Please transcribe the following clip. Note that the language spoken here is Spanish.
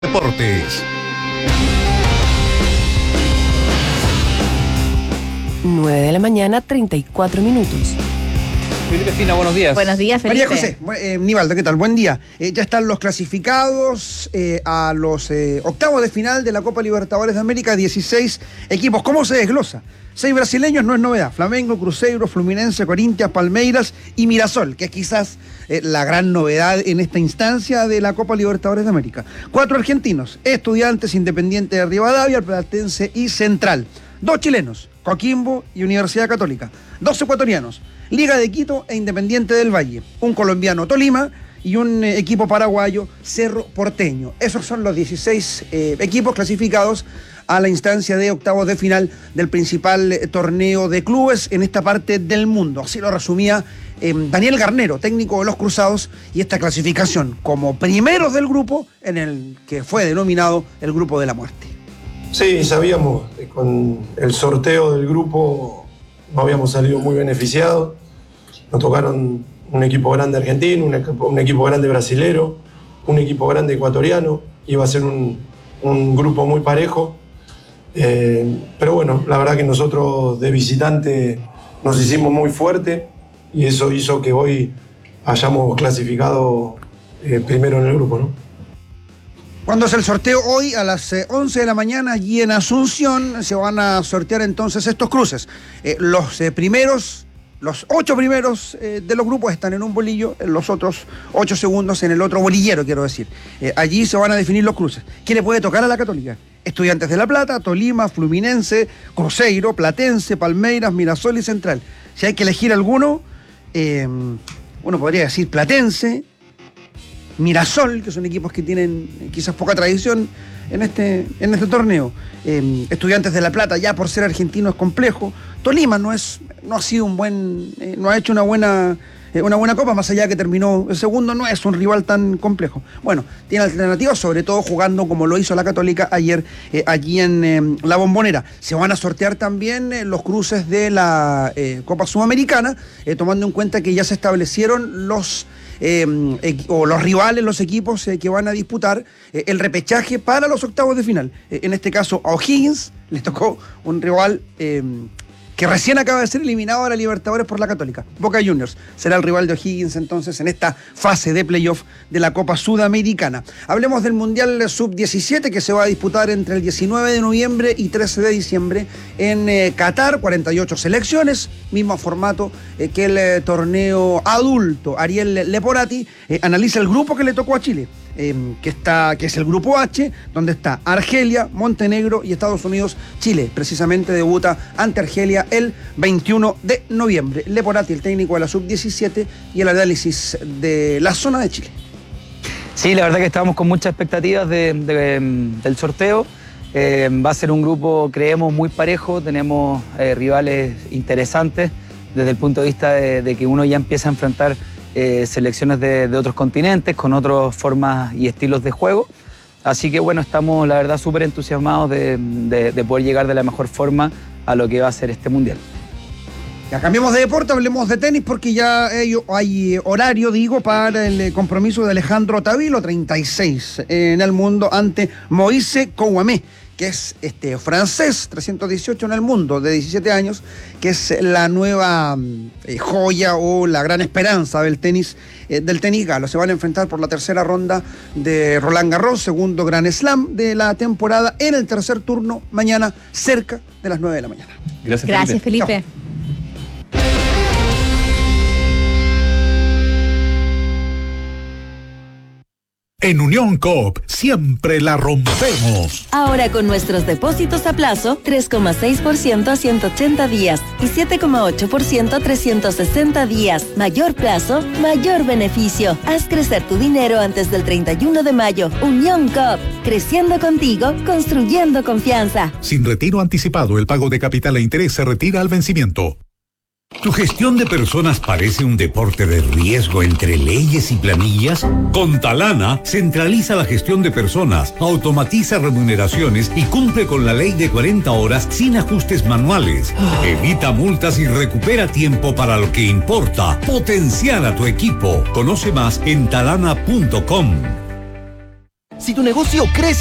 Deportes. 9:34 a.m. Felipe Fina, buenos días. Buenos días, Felipe. María José, Nivaldo, ¿qué tal? Buen día. Ya están los clasificados a los octavos de final de la Copa Libertadores de América, 16 equipos. ¿Cómo se desglosa? 6 brasileños no es novedad: Flamengo, Cruzeiro, Fluminense, Corinthians, Palmeiras y Mirassol, que es quizás la gran novedad en esta instancia de la Copa Libertadores de América. 4 argentinos: Estudiantes, Independiente de Rivadavia, Platense y Central. 2 chilenos: Coquimbo y Universidad Católica. 2 ecuatorianos: Liga de Quito e Independiente del Valle. Un colombiano, Tolima, y un equipo paraguayo, Cerro Porteño. Esos son los 16 equipos clasificados a la instancia de octavos de final del principal torneo de clubes en esta parte del mundo. Así lo resumía Daniel Garnero, técnico de los Cruzados, y esta clasificación como primeros del grupo en el que fue denominado el Grupo de la Muerte. Sí, sabíamos que con el sorteo del grupo no habíamos salido muy beneficiados. Nos tocaron un equipo grande argentino, un equipo grande brasilero, un equipo grande ecuatoriano. Iba a ser un grupo muy parejo. Pero bueno, la verdad que nosotros de visitante nos hicimos muy fuerte y eso hizo que hoy hayamos clasificado primero en el grupo, ¿no? ¿Cuándo es el sorteo? Hoy a las 11 de la mañana allí en Asunción se van a sortear entonces estos cruces. Los 8 primeros de los grupos están en un bolillo, los otros 8 segundos en el otro bolillero, quiero decir. Allí se van a definir los cruces. ¿Qué le puede tocar a la Católica? Estudiantes de La Plata, Tolima, Fluminense, Cruzeiro, Platense, Palmeiras, Mirassol y Central. Si hay que elegir alguno, uno podría decir Platense, Mirassol, que son equipos que tienen quizás poca tradición en este torneo. Estudiantes de La Plata, ya por ser argentino, es complejo. Tolima no ha sido no ha hecho una buena copa, más allá de que terminó el segundo, no es un rival tan complejo. Bueno, tiene alternativas, sobre todo jugando como lo hizo la Católica ayer allí en la Bombonera. Se van a sortear también los cruces de la Copa Sudamericana, tomando en cuenta que ya se establecieron los rivales, los equipos que van a disputar el repechaje para los octavos de final. En este caso a O'Higgins le tocó un rival que recién acaba de ser eliminado de la Libertadores por la Católica. Boca Juniors será el rival de O'Higgins entonces en esta fase de playoff de la Copa Sudamericana. Hablemos del Mundial Sub-17 que se va a disputar entre el 19 de noviembre y 13 de diciembre en Qatar. 48 selecciones, mismo formato que el torneo adulto. Ariel Leporati analiza el grupo que le tocó a Chile. Que es el grupo H, donde está Argelia, Montenegro y Estados Unidos. Chile precisamente debuta ante Argelia el 21 de noviembre. Leporati, el técnico de la Sub-17, y el análisis de la zona de Chile. Sí, la verdad que estamos con muchas expectativas del sorteo. Va a ser un grupo, creemos, muy parejo. Tenemos rivales interesantes desde el punto de vista de que uno ya empieza a enfrentar selecciones de otros continentes con otras formas y estilos de juego. Así que bueno, estamos la verdad súper entusiasmados de poder llegar de la mejor forma a lo que va a ser este mundial. Ya cambiamos de deporte, hablemos de tenis porque ya hay horario, para el compromiso de Alejandro Tavilo, 36 en el mundo, ante Moïse Kouamé, que es francés, 318 en el mundo, de 17 años, que es la nueva joya o la gran esperanza del tenis galo. Se van a enfrentar por la tercera ronda de Roland Garros, segundo Grand Slam de la temporada, en el tercer turno, mañana, cerca de las 9 de la mañana. Gracias, Felipe. Chao. En Unión Coop siempre la rompemos. Ahora con nuestros depósitos a plazo, 3,6% a 180 días y 7,8% a 360 días. Mayor plazo, mayor beneficio. Haz crecer tu dinero antes del 31 de mayo. Unión Coop, creciendo contigo, construyendo confianza. Sin retiro anticipado, el pago de capital e interés se retira al vencimiento. ¿Tu gestión de personas parece un deporte de riesgo entre leyes y planillas? Con Talana, centraliza la gestión de personas, automatiza remuneraciones y cumple con la ley de 40 horas sin ajustes manuales. Evita multas y recupera tiempo para lo que importa. Potenciar a tu equipo. Conoce más en talana.com. Si tu negocio crece